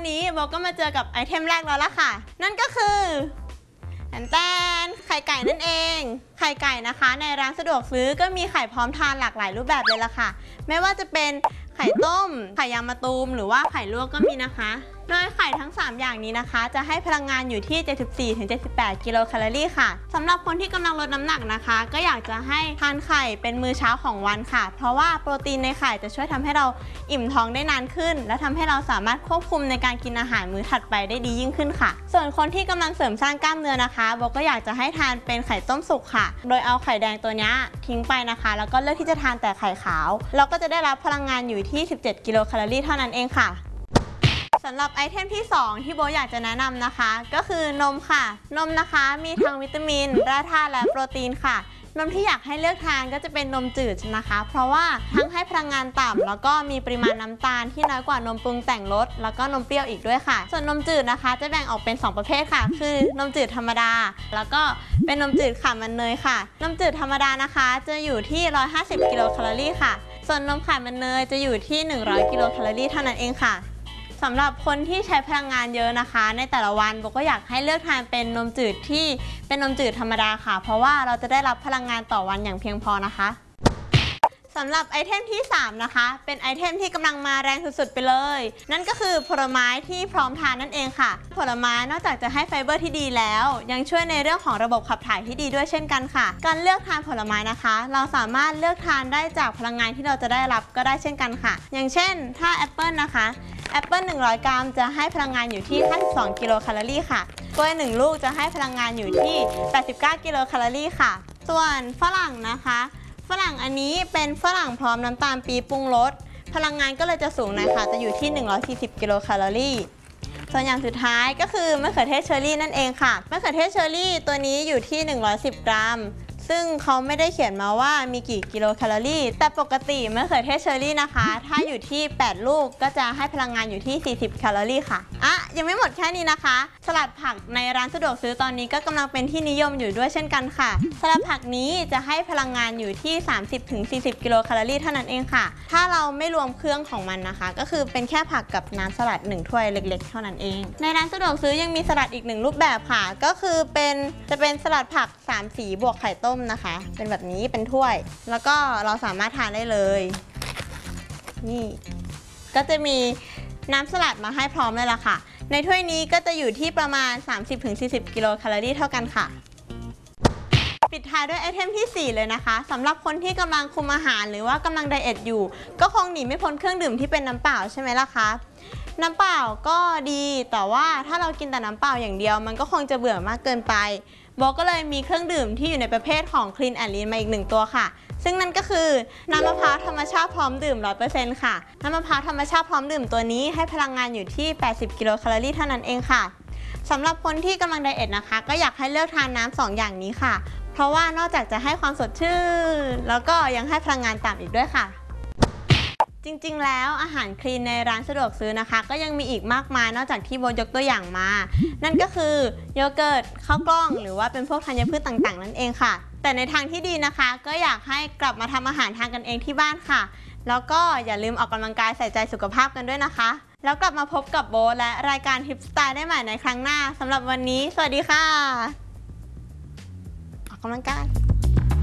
นี้โบก็มาเจอกับไอเทมแรกแล้วล่ะค่ะนั่นก็คือแตนไข่ไก่นั่นเองไข่ไก่นะคะในร้านสะดวกซื้อก็มีไข่พร้อมทานหลากหลายรูปแบบเลยล่ะค่ะไม่ว่าจะเป็นไข่ต้มไข่ยางมะตูมหรือว่าไข่ลวกก็มีนะคะโดยไข่ทั้ง3อย่างนี้นะคะจะให้พลังงานอยู่ที่ 74-78 กิโลแคลอรี่ค่ะสำหรับคนที่กำลังลดน้ำหนักนะคะก็อยากจะให้ทานไข่เป็นมื้อเช้าของวันค่ะเพราะว่าโปรตีนในไข่จะช่วยทำให้เราอิ่มท้องได้นานขึ้นและทำให้เราสามารถควบคุมในการกินอาหารมื้อถัดไปได้ดียิ่งขึ้นค่ะส่วนคนที่กำลังเสริมสร้างกล้ามเนื้อนะคะโบก็อยากจะให้ทานเป็นไข่ต้มสุกค่ะโดยเอาไข่แดงตัวนี้ทิ้งไปนะคะแล้วก็เลือกที่จะทานแต่ไข่ขาวเราก็จะได้รับพลังงานอยู่ที่17 กิโลแคลอรี่เท่านั้นเองค่ะสำหรับไอเทมที่2ที่โบอยากจะแนะนำนะคะก็คือนมค่ะนมนะคะมีทั้งวิตามินแร่ธาตุและโปรตีนค่ะนมที่อยากให้เลือกทานก็จะเป็นนมจืดนะคะเพราะว่าทั้งให้พลังงานต่ำแล้วก็มีปริมาณน้ำตาลที่น้อยกว่านมปรุงแต่งรสแล้วก็นมเปรี้ยวอีกด้วยค่ะส่วนนมจืดนะคะจะแบ่งออกเป็น2ประเภทค่ะคือนมจืดธรรมดาแล้วก็เป็นนมจืดขาดมันเนยค่ะนมจืดธรรมดานะคะจะอยู่ที่150 กิโลแคลอรี่ค่ะส่วนนมขาดมันเนยจะอยู่ที่100 กิโลแคลอรี่เท่านั้นเองค่ะสำหรับคนที่ใช้พลังงานเยอะนะคะในแต่ละวันโบก็อยากให้เลือกทานเป็นนมจืดที่เป็นนมจืดธรรมดาค่ะเพราะว่าเราจะได้รับพลังงานต่อวันอย่างเพียงพอนะคะสำหรับไอเทมที่3นะคะเป็นไอเทมที่กำลังมาแรงสุดๆไปเลยนั่นก็คือผลไม้ที่พร้อมทานนั่นเองค่ะผลไม้นอกจากจะให้ไฟเบอร์ที่ดีแล้วยังช่วยในเรื่องของระบบขับถ่ายที่ดีด้วยเช่นกันค่ะการเลือกทานผลไม้นะคะเราสามารถเลือกทานได้จากพลังงานที่เราจะได้รับก็ได้เช่นกันค่ะอย่างเช่นถ้าแอปเปิลนะคะแอปเปิล100 กรัมจะให้พลังงานอยู่ที่52 กิโลแคลอรี่ค่ะกล้วย1 ลูกจะให้พลังงานอยู่ที่89 กิโลแคลอรี่ค่ะส่วนฝรั่งนะคะฝรั่งอันนี้เป็นฝรั่งพร้อมน้ำตาลปี๊บปรุงรสพลังงานก็เลยจะสูงหน่อยค่ะจะอยู่ที่140 กิโลแคลอรี่ส่วนอย่างสุดท้ายก็คือมะเขือเทศเชอร์รี่นั่นเองค่ะมะเขือเทศเชอร์รี่ตัวนี้อยู่ที่110 กรัมซึ่งเขาไม่ได้เขียนมาว่ามีกี่กิโลแคลอรี่แต่ปกติมะเขือเทศเชอร์รี่นะคะถ้าอยู่ที่8 ลูกก็จะให้พลังงานอยู่ที่40 แคลอรี่ค่ะยังไม่หมดแค่นี้นะคะสลัดผักในร้านสะดวกซื้อตอนนี้ก็กำลังเป็นที่นิยมอยู่ด้วยเช่นกันค่ะสลัดผักนี้จะให้พลังงานอยู่ที่30-40 กิโลแคลอรี่เท่านั้นเองค่ะถ้าเราไม่รวมเครื่องของมันนะคะก็คือเป็นแค่ผักกับน้ำสลัด1 ถ้วยเล็กๆเท่านั้นเองในร้านสะดวกซื้อยังมีสลัดอีก1 รูปแบบค่ะก็คือจะเป็นสลัดผัก3 สีบวกไข่ต้มนะคะเป็นแบบนี้เป็นถ้วยแล้วก็เราสามารถทานได้เลยนี่ก็จะมีน้ำสลัดมาให้พร้อมเลยล่ะค่ะในถ้วยนี้ก็จะอยู่ที่ประมาณ 30-40 กิโลแคลอรี่เท่ากันค่ะปิดท้ายด้วยไอเทมที่4เลยนะคะสำหรับคนที่กำลังคุมอาหารหรือว่ากำลังไดเอทอยู่ก็คงหนีไม่พ้นเครื่องดื่มที่เป็นน้ำเปล่าใช่ไหมล่ะคะน้ำเปล่าก็ดีแต่ว่าถ้าเรากินแต่น้ำเปล่าอย่างเดียวมันก็คงจะเบื่อมากเกินไปโบก็เลยมีเครื่องดื่มที่อยู่ในประเภทของ Clean and Lean มาอีก1 ตัวค่ะซึ่งนั่นก็คือน้ำมะพร้าวธรรมชาติพร้อมดื่ม 100% ค่ะน้ำมะพร้าวธรรมชาติพร้อมดื่มตัวนี้ให้พลังงานอยู่ที่80 กิโลแคลอรี่เท่านั้นเองค่ะสำหรับคนที่กำลังไดเอทนะคะก็อยากให้เลือกทานน้ำ2 อย่างนี้ค่ะเพราะว่านอกจากจะให้ความสดชื่นแล้วก็ยังให้พลังงานต่ำอีกด้วยค่ะจริงๆแล้วอาหารคลีนในร้านสะดวกซื้อนะคะก็ยังมีอีกมากมายนอกจากที่โบยกตัวอย่างมานั่นก็คือโยเกิร์ตข้าวกล้องหรือว่าเป็นพวกธัญพืชต่างๆนั่นเองค่ะแต่ในทางที่ดีนะคะก็อยากให้กลับมาทำอาหารทานกันเองที่บ้านค่ะแล้วก็อย่าลืมออกกำลังกายใส่ใจสุขภาพกันด้วยนะคะแล้วกลับมาพบกับโบและรายการทิปสไตล์ได้ใหม่ในครั้งหน้าสำหรับวันนี้สวัสดีค่ะออกกำลังกาย